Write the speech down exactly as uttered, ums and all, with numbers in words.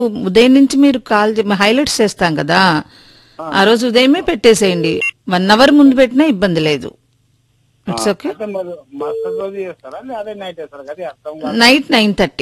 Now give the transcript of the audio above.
ఉదయం నుంచి మీరు కాల్ హైలైట్స్ చేస్తాం కదా, ఆ రోజు ఉదయమే పెట్టేసేయండి. వన్ అవర్ ముందు పెట్టినా ఇబ్బంది లేదు. It's okay. అయితే మరి మరుసటి రోజు చేస్తారా అదే నైట్ చేస్తారా? అది అర్థం కాదు. Night nine thirty